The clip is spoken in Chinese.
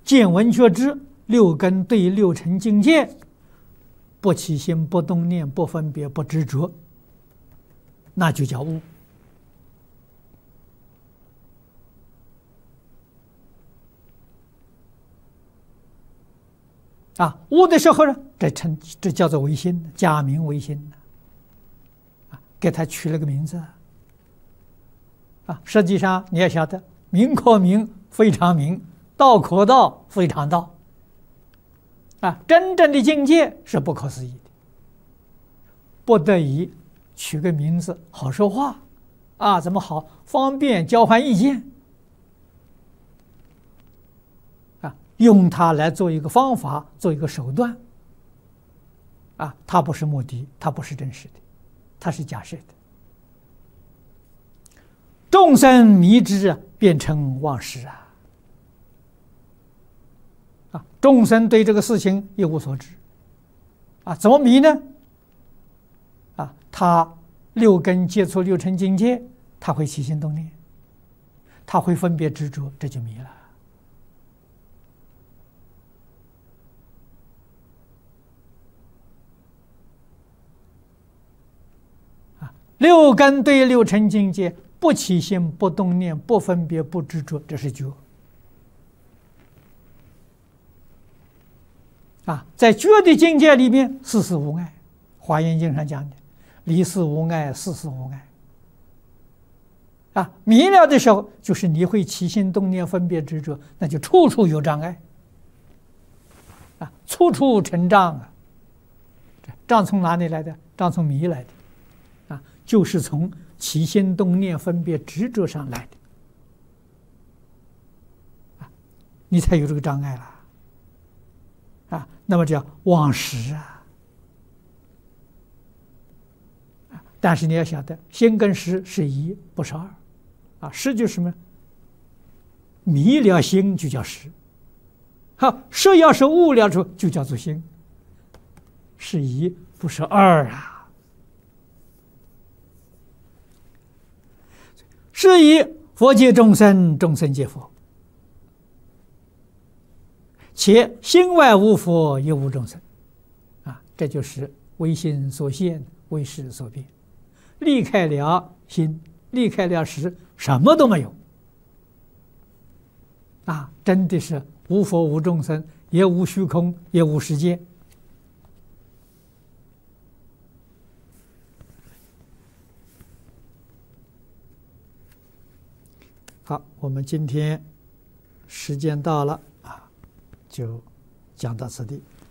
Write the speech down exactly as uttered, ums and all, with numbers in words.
见闻觉知六根对六尘境界，不起心，不动念，不分别，不执着，那就叫悟。啊，悟的时候呢，这称这叫做唯心，假名唯心啊，给他取了个名字。啊，实际上你要晓得，名可名，非常名；道可道，非常道。啊，真正的境界是不可思议的，不得已取个名字好说话，啊，怎么好方便交换意见，啊，用它来做一个方法，做一个手段，啊，它不是目的，它不是真实的，它是假设的。众生迷之啊，变成妄识啊！啊，众生对这个事情一无所知，啊，怎么迷呢？啊，他六根接触六尘境界，他会起心动念，他会分别执着，这就迷了。啊，六根对六尘境界。不起心，不动念，不分别，不执着，这是觉。啊，在觉的境界里面，事事无碍。《华严经》上讲的，离事无碍，事事无碍。啊，迷了的时候，就是你会起心动念，分别执着，那就处处有障碍。啊，处处成障啊！障从哪里来的？障从迷来的。啊，就是从起心动念、分别执着上来的，啊，你才有这个障碍了，啊，那么叫妄识啊，啊，但是你要晓得，心跟识是一，不是二，啊，识就是什么？迷了心就叫识，好，识要是悟了之后就叫做心，是一不是二啊。是以佛界众生，众生皆佛，且心外无佛，也无众生，啊，这就是唯心所现，唯识所变。离开了心，离开了识，什么都没有。啊，真的是无佛无众生，也无虚空，也无世界。好，我们今天时间到了啊，就讲到此地。